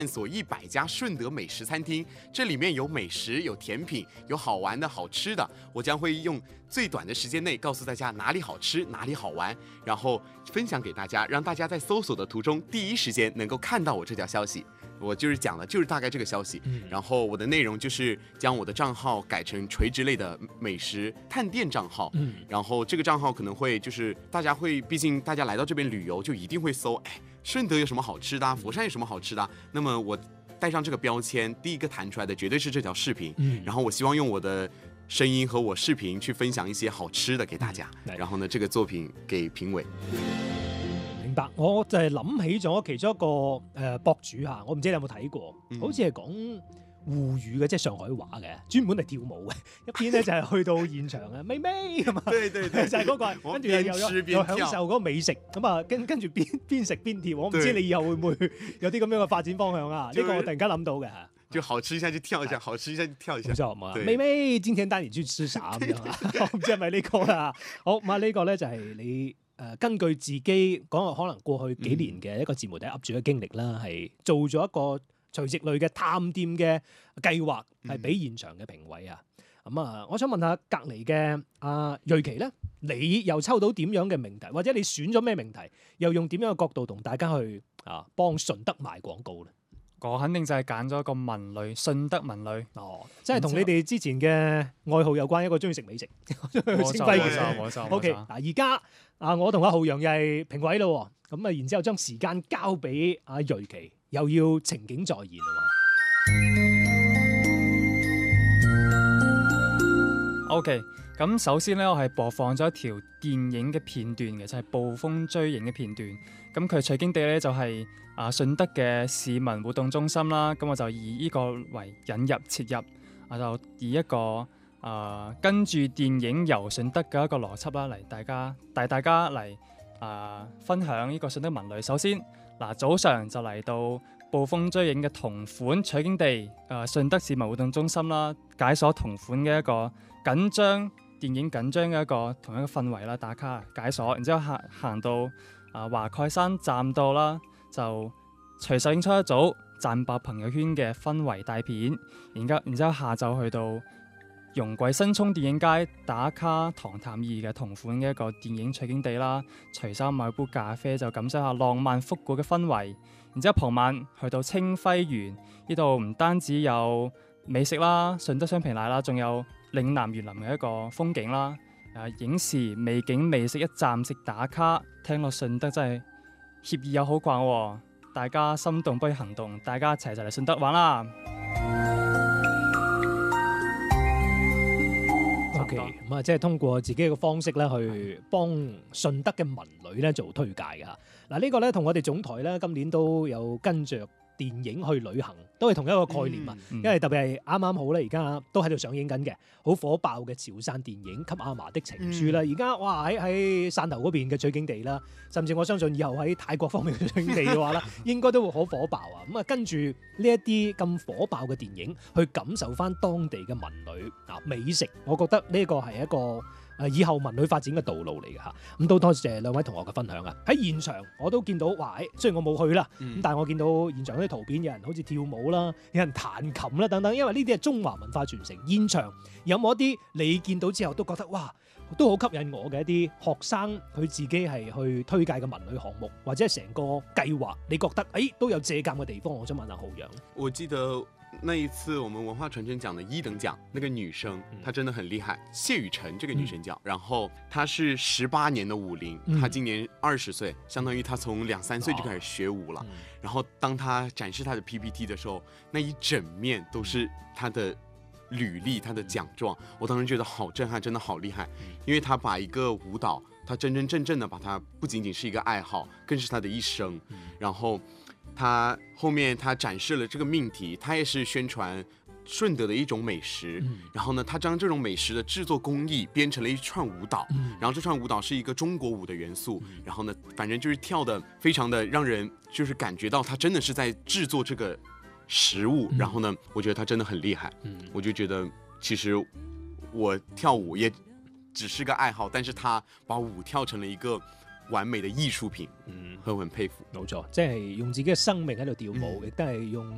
探索100家顺德美食餐厅，这里面有美食、有甜品、有好玩的好吃的。我将会用最短的时间内告诉大家哪里好吃、哪里好玩，然后分享给大家，让大家在搜索的途中第一时间能够看到我这条消息。我就是讲的，就是大概这个消息。然后我的内容就是将我的账号改成垂直类的美食探店账号。然后这个账号可能会就是大家会，毕竟大家来到这边旅游就一定会搜，顺德有什么好吃的啊，佛山有什么好吃的啊，那么我带上这个标签，第一个弹出来的绝对是这条视频。然后我希望用我的声音和我视频去分享一些好吃的给大家。然後呢，這個作品給評委。 明白，我就係諗起咗其中一個博主嚇，我唔知你有冇睇過，好似係講滬語嘅，即係上海話嘅，專門嚟跳舞嘅。一邊咧就係去到現場啊，妹妹咁啊， 對對對， 就係嗰個，跟住又享受嗰個美食，咁啊跟住邊食邊跳。我唔知你以後會唔會有啲咁樣嘅發展方向啊？呢個我突然間諗到嘅。 就好吃一下就跳一下，好吃一下就跳一下。 冇錯嘛，妹妹今天帶你去吃啥咁樣啊？我唔知係咪呢個啦。好，咁啊呢個咧就係你根據自己講可能過去幾年嘅一個自媒體 up 住嘅經歷啦，係做咗一個垂直類嘅探店嘅計劃，係俾現場嘅評委啊。咁啊，我想問下隔離嘅阿瑞琪咧，你又抽到點樣嘅命題，或者你選咗咩命題，又用點樣嘅角度同大家去幫順德賣廣告咧？ 我肯定就係揀咗一個文旅，順德文旅。 即係同你哋之前嘅愛好有關，一個中意食美食， 冇錯。 OK， 嗱而家我同阿浩洋又係評委咯，咁啊然之後將時間交俾阿瑞琪，又要情景再現啦。 OK， 咁首先咧，我係播放咗一條電影嘅片段嘅，就係捕風追影嘅片段。咁佢取景地咧就係順德嘅市民活動中心啦。咁我就以呢個為引入切入，我就以一個跟住電影遊順德嘅一個邏輯啦，嚟帶大家嚟分享呢個順德文旅。首先早上就嚟到捕風追影嘅同款取景地順德市民活動中心啦，解鎖同款嘅一個電影緊張嘅同一個氛圍啦，打卡解鎖，然之後行到華蓋山站度啦，就隨手影出一組讚爆朋友圈嘅氛圍大片，然之後下晝去到容桂新涌電影街打卡唐探二嘅同款嘅一個電影取景地啦，隨手買杯咖啡就感受下浪漫復古嘅氛圍，然之後傍晚去到清暉園呢度，唔單止有美食啦、順德雙皮奶啦，仲有嶺南園林嘅一個風景啦。影視美景美食一站式打卡，聽落順德真係協議又好逛喎，大家心動不如行動，大家一齊嚟順德玩啦。 OK， 咁啊，即係通過自己嘅方式咧，去幫順德嘅文旅咧做推介㗎。呢個咧同我哋總台咧今年都有跟着電影去旅行，都係同一個概念啊。因為特別係啱啱好咧，而家都喺度上映緊嘅好火爆嘅潮汕電影《給阿嫲的情書》啦。而家哇喺汕頭嗰邊嘅取景地啦，甚至我相信以後喺泰國方面嘅取景地嘅話咧，應該都會好火爆啊。咁啊，跟住呢一啲咁火爆嘅電影，去感受翻當地嘅文旅美食，我覺得呢個係一個以後文旅發展嘅道路嚟嘅嚇。咁都多謝兩位同學嘅分享啊！喺現場我都見到，哇！雖然我冇去啦，但係我見到現場啲圖片，有人好似跳舞啦，有人彈琴啦等等，因為呢啲係中華文化傳承。現場有冇一啲你見到之後都覺得哇，都好吸引我嘅一啲學生佢自己係去推介嘅文旅項目，或者係成個計劃，你覺得都有借鑑嘅地方？我想問下浩洋。 我記得那一次我們文化傳承獎的1等獎，那個女生她真的很厲害，謝雨辰這個女生叫，然後她是18年的舞齡，她今年20歲，相當於她從2-3歲就開始學舞了。然後當她展示她的 PPT 的時候，那一整面都是她的履歷，她的獎狀，我當時覺得好震撼，真的好厲害，因為她把一個舞蹈，她真真正正的把它不僅僅是一個愛好，更是她的一生。然後他後面他展示了這個命題，他也是宣傳順德的一種美食。然後呢，他將這種美食的製作工藝編成了一串舞蹈，然後這串舞蹈是一個中國舞的元素。然後呢，反正就是跳得非常的讓人就是感覺到他真的是在製作這個食物。然後呢，我覺得他真的很厲害。我就覺得其實我跳舞也只是個愛好，但是他把舞跳成了一個完美的藝術品，很佩服。 冇錯，即係用自己嘅生命喺度跳舞，亦都係用